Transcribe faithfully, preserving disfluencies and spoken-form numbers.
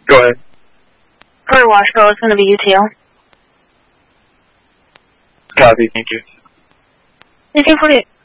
Go ahead. Corey Washko, it's going to be U T L. Copy, thank you. eighteen forty-eight.